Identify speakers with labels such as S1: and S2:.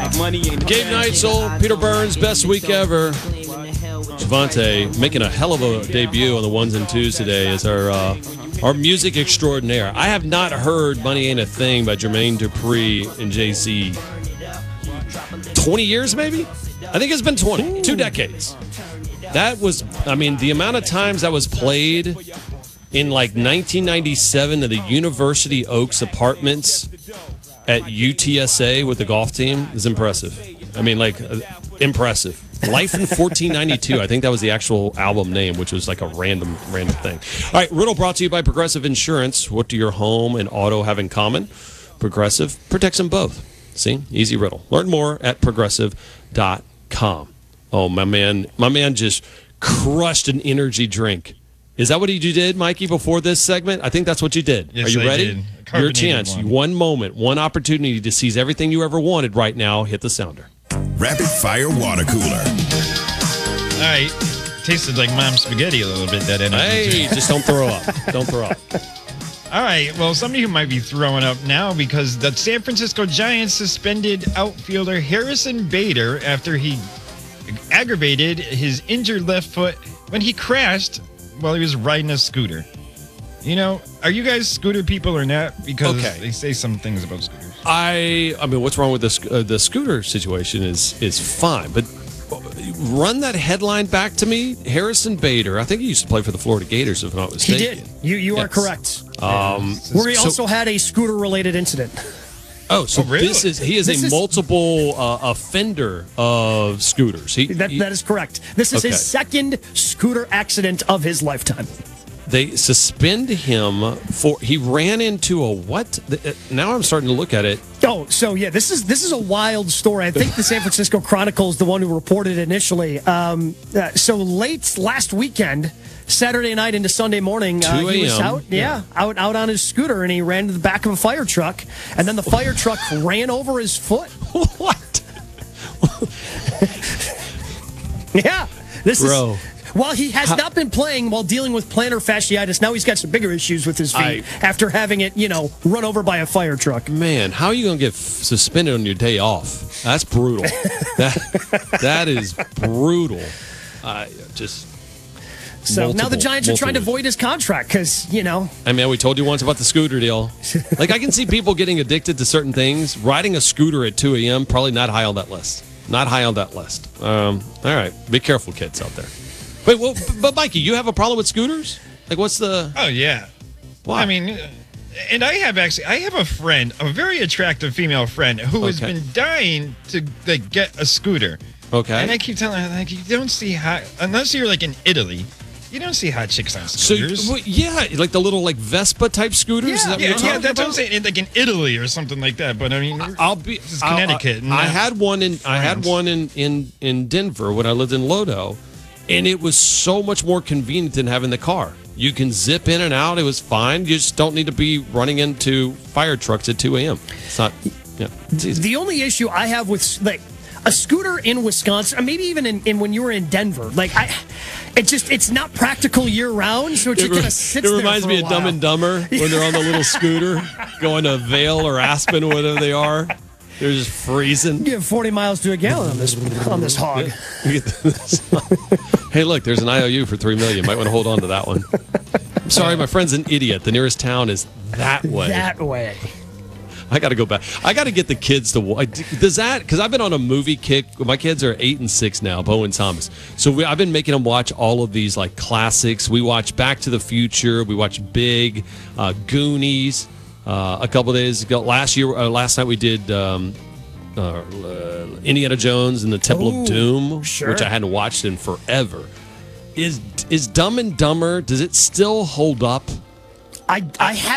S1: Gabe Neitzel, Peter Burns, best week ever. Javante making a hell of a debut on the ones and twos today as our music extraordinaire. I have not heard Money Ain't a Thing by Jermaine Dupri and Jay-Z. 20 years, maybe? I think it's been 20. 2 decades. That was, the amount of times that was played in like 1997 in the University Oaks apartments at UTSA with the golf team is impressive. Impressive. Life in 1492. I think that was the actual album name, which was like a random thing. All right, Riddle brought to you by Progressive Insurance. What do your home and auto have in common? Progressive protects them both. See? Easy riddle. Learn more at progressive.com. Oh, my man just crushed an energy drink. Is that what you did, Mikey, before this segment? I think that's what you did.
S2: Yes,
S1: are you ready?
S2: Did.
S1: Your chance. One moment, one opportunity to seize everything you ever wanted right now. Hit the sounder.
S3: Rapid Fire Water Cooler.
S2: All right. Tasted like mom's spaghetti a little bit, that energy.
S1: Hey, just don't throw up. Don't throw up.
S2: All right. Well, somebody who might be throwing up now because the San Francisco Giants suspended outfielder Harrison Bader after he aggravated his injured left foot when he crashed while he was riding a scooter. You know, are you guys scooter people or not? Because they say some things about scooters.
S1: What's wrong with the scooter situation is fine, but run that headline back to me. Harrison Bader, I think he used to play for the Florida Gators, if I'm not mistaken.
S4: He did. You are correct. Where he also had a scooter-related incident.
S1: Really? He is a multiple offender of scooters.
S4: That is correct. This is his second scooter accident of his lifetime.
S1: They suspend him he ran into a what? Now I'm starting to look at it.
S4: This is a wild story. I think the San Francisco Chronicle is the one who reported it initially. So late last weekend, Saturday night into Sunday morning, he was out on his scooter, and he ran into the back of a fire truck, and then the fire truck ran over his foot.
S1: What?
S4: Yeah,
S1: Bro.
S4: While he has not been playing while dealing with plantar fasciitis, now he's got some bigger issues with his feet after having it, run over by a fire truck.
S1: Man, how are you going to get suspended on your day off? That's brutal. that is brutal.
S4: So now the Giants are trying to void his contract because,
S1: we told you once about the scooter deal. Like, I can see people getting addicted to certain things. Riding a scooter at 2 a.m., probably not high on that list. Not high on that list. All right. Be careful, kids out there. Wait, but Mikey, you have a problem with scooters? Like, what's the...
S2: Oh, yeah.
S1: Why?
S2: And I have a friend, a very attractive female friend, who has been dying to get a scooter.
S1: Okay.
S2: And I keep telling her, you don't see hot, unless you're in Italy, you don't see hot chicks on scooters.
S1: So, like the little Vespa type scooters.
S2: Yeah, that's what I'm saying. In Italy or something like that. But this is Connecticut.
S1: I had one in Denver when I lived in Lodo. And it was so much more convenient than having the car. You can zip in and out. It was fine. You just don't need to be running into fire trucks at 2 a.m. It's not, it's easy.
S4: The only issue I have with, a scooter in Wisconsin, or maybe even in when you were in Denver, it's not practical year-round, so it just kind of sits there.
S1: It reminds me of Dumb and Dumber when they're on the little scooter going to Vail or Aspen or whatever they are. They're just freezing.
S4: You have 40 miles to a gallon on this hog.
S1: Hey, look, there's an IOU for $3 million. Might want to hold on to that one. I'm sorry, my friend's an idiot. The nearest town is that way.
S4: That way.
S1: I got to go back. I got to get the kids to does that, because I've been on a movie kick. My kids are 8 and 6 now, Bo and Thomas. So I've been making them watch all of these classics. We watch Back to the Future. We watch Big, Goonies. A couple of days ago, last night we did Indiana Jones and the Temple of Doom, which I hadn't watched in forever. Is Dumb and Dumber, does it still hold up?
S4: I